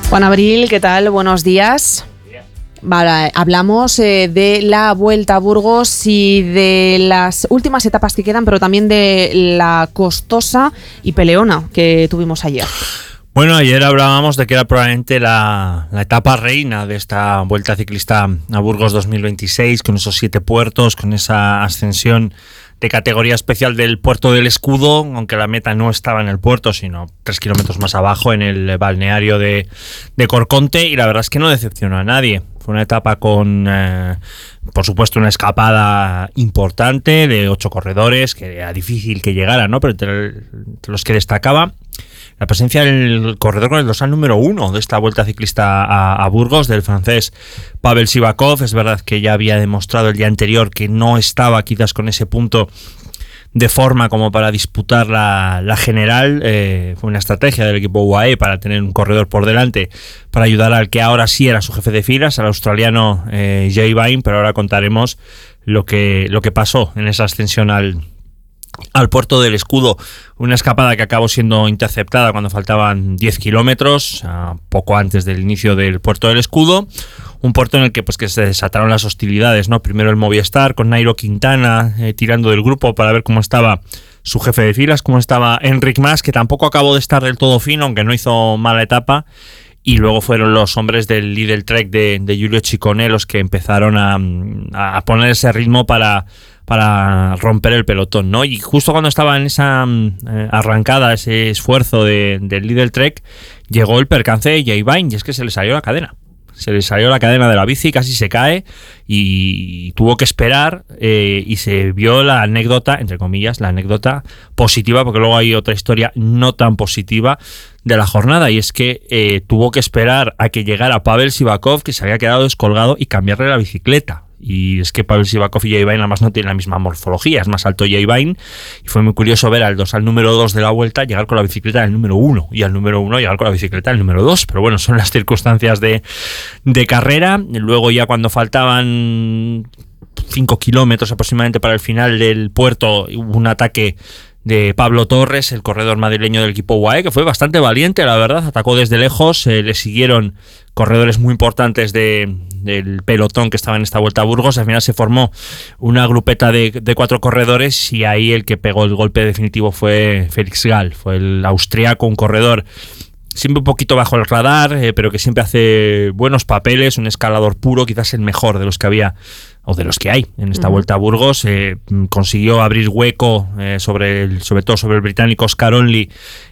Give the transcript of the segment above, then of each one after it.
Juan Abril, ¿qué tal? Buenos días. Vale, hablamos de la Vuelta a Burgos y de las últimas etapas que quedan, pero también de la costosa y peleona que tuvimos ayer. Bueno, ayer hablábamos de que era probablemente la etapa reina de esta Vuelta Ciclista a Burgos 2026, con esos 7 puertos, con esa ascensión de categoría especial del Puerto del Escudo, aunque la meta no estaba en el puerto, sino 3 kilómetros más abajo, en el balneario de Corconte, y la verdad es que no decepcionó a nadie. Fue una etapa con, por supuesto, una escapada importante de 8 corredores, que era difícil que llegara, ¿no? Pero entre los que destacaba la presencia del corredor con el dorsal número 1 de esta Vuelta Ciclista a Burgos, del francés Pavel Sivakov. Es verdad que ya había demostrado el día anterior que no estaba quizás con ese punto de forma como para disputar la general. Fue una estrategia del equipo UAE para tener un corredor por delante, para ayudar al que ahora sí era su jefe de filas, al australiano Jay Vine, pero ahora contaremos lo que pasó en esa ascensión al Puerto del Escudo. Una escapada que acabó siendo interceptada cuando faltaban 10 kilómetros, poco antes del inicio del Puerto del Escudo. Un puerto en el que que se desataron las hostilidades, ¿no? Primero el Movistar, con Nairo Quintana tirando del grupo para ver cómo estaba su jefe de filas, cómo estaba Enric Mas, que tampoco acabó de estar del todo fino, aunque no hizo mala etapa. Y luego fueron los hombres del Lidl Trek de Giulio Ciccone los que empezaron a poner ese ritmo para romper el pelotón, ¿no? Y justo cuando estaba en esa arrancada, ese esfuerzo del Lidl Trek, llegó el percance de Jay Vine, y es que se le salió la cadena. Se le salió la cadena de la bici, casi se cae y tuvo que esperar, y se vio la anécdota, entre comillas, la anécdota positiva, porque luego hay otra historia no tan positiva de la jornada, y es que tuvo que esperar a que llegara Pavel Sivakov, que se había quedado descolgado, y cambiarle la bicicleta. Y es que Pavel Sivakov y Jay Vine además no tienen la misma morfología, es más alto Jay Vine, y fue muy curioso ver al dorsal número 2 de la Vuelta llegar con la bicicleta del número 1 y al número 1 llegar con la bicicleta del número 2, pero bueno, son las circunstancias de carrera. Luego ya cuando faltaban 5 kilómetros aproximadamente para el final del puerto, hubo un ataque de Pablo Torres, el corredor madrileño del equipo UAE, que fue bastante valiente, la verdad, atacó desde lejos, le siguieron corredores muy importantes del pelotón que estaba en esta Vuelta a Burgos. Al final se formó una grupeta de 4 corredores, y ahí el que pegó el golpe definitivo fue Felix Gall, fue el austriaco, un corredor siempre un poquito bajo el radar, pero que siempre hace buenos papeles, un escalador puro, quizás el mejor de los que había o de los que hay en esta Vuelta a Burgos. Consiguió abrir hueco sobre todo sobre el británico Oscar Onley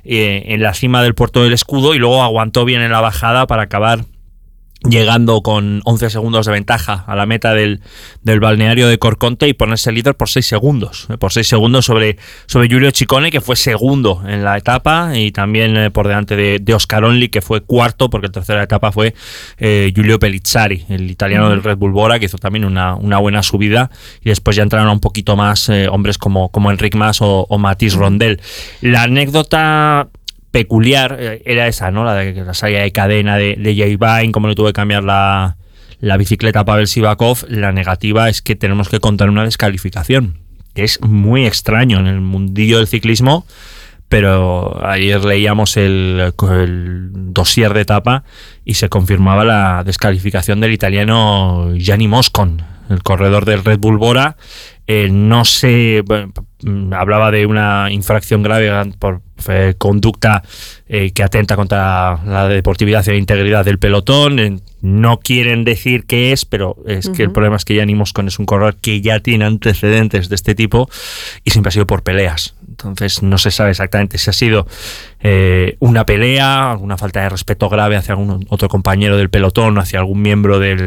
en la cima del Puerto del Escudo, y luego aguantó bien en la bajada para acabar llegando con 11 segundos de ventaja a la meta del balneario de Corconte y ponerse líder por 6 segundos. Por 6 segundos sobre Giulio Ciccone, que fue segundo en la etapa, y también por delante de Oscar Onley, que fue cuarto, porque en tercera etapa fue Giulio Pellizzari, el italiano del Red Bull Bora, que hizo también una buena subida, y después ya entraron un poquito más hombres como Enric Mas o Mathis Rondel. La anécdota peculiar era esa, ¿no? La salida de cadena de Jay Vine, cómo le tuvo que cambiar la bicicleta a Pavel Sivakov. La negativa es que tenemos que contar una descalificación, que es muy extraño en el mundillo del ciclismo, pero ayer leíamos el dossier de etapa y se confirmaba la descalificación del italiano Gianni Moscon, el corredor del Red Bull Bora. No sé, hablaba de una infracción grave por conducta que atenta contra la deportividad y la integridad del pelotón. No quieren decir qué es, pero es que el problema es que Gianni Moscon es un corredor que ya tiene antecedentes de este tipo y siempre ha sido por peleas. Entonces no se sabe exactamente si ha sido una pelea, alguna falta de respeto grave hacia algún otro compañero del pelotón o hacia algún miembro del